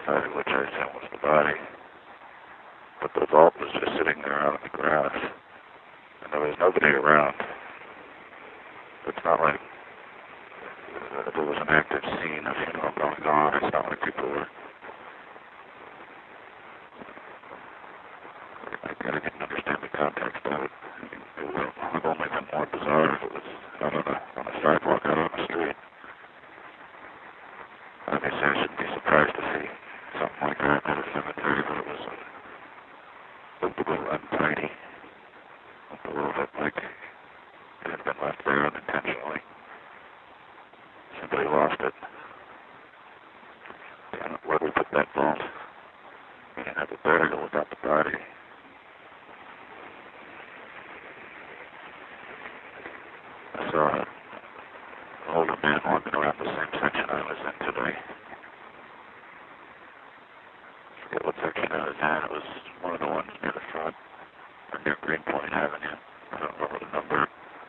outside, which I assume was the body. But the vault was just sitting there out in the grass, and there was nobody around. It's not like there was an active scene of funeral going on. It's not like people were. I didn't understand the context of it. It would have only been more bizarre if it was out on a sidewalk out on the street. Obviously, I shouldn't be surprised to see something like that at a cemetery, but it looked a little untidy. Looked a little bit like it had been left there unintentionally. Somebody lost it. Damn it, where we put that vault? We didn't have a burial without the body. I saw an older man walking around the same section I was in today. I forget what section I was in. It was one of the ones near the front, or near Greenpoint Avenue. I don't remember the number.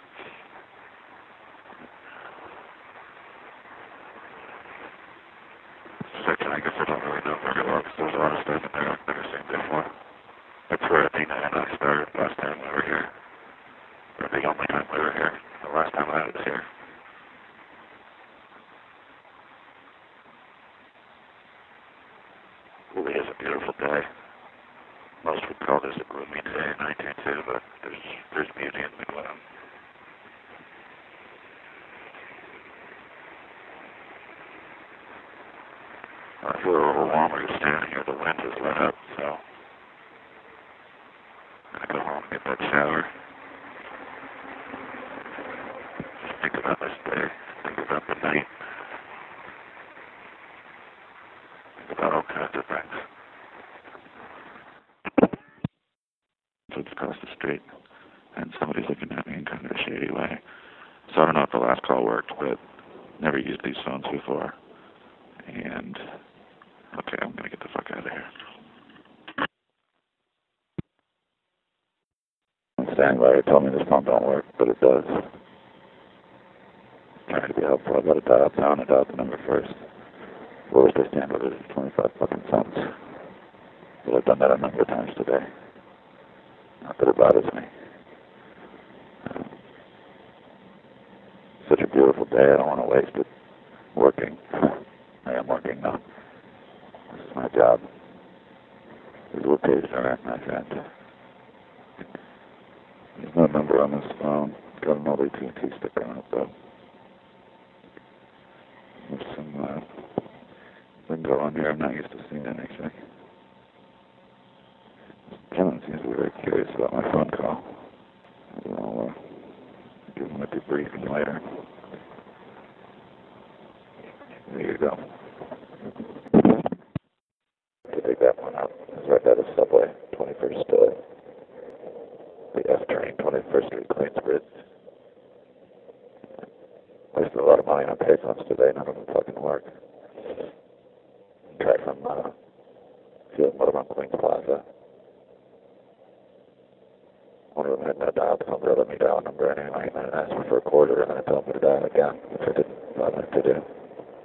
Section, I guess I don't really know very well because there's a lot of stuff in there I've never seen before. That's where Athena and I started last time we were here. Or the only time we were here. The last time I was here. It really is a beautiful day. Most would call this a gloomy day, and I do too, but there's beauty in the gloom. I feel a little warmer just standing here. The wind has let up, so I'm going to go home and get that shower. Just think about this day. Think about the night. Think about all kinds of things. So it's across the street, and somebody's looking at me in kind of a shady way. So I don't know if the last call worked, but never used these phones before. And okay, I'm going to get the fuck out of here. Standing by her told me this phone don't work, but it does. Trying to be helpful. I got to dial down and dial the number first. Lowest I stand with it is 25 fucking cents. But I've done that a number of times today. Not that it bothers me. Such a beautiful day, I don't want to waste it working. I am working now. This is my job. These little pages are at my friend. There's no number on this phone. Got an old AT&T sticker on it though. There's some lingo on here I'm not used to seeing anything. This gentleman seems to be very curious about my phone call. I'll give him a debriefing later. There you go. To take that one out. It's right by the subway, 21st story. The F train, 21st Street, Queensbridge. Wasted a lot of money on payphones today, none of them fucking work. Tried from Field Motor on Queens Plaza. One of them had no dial tone, they let me dial a number anyway, and then asked me for a quarter, and then I told me to dial again, which I didn't bother to do.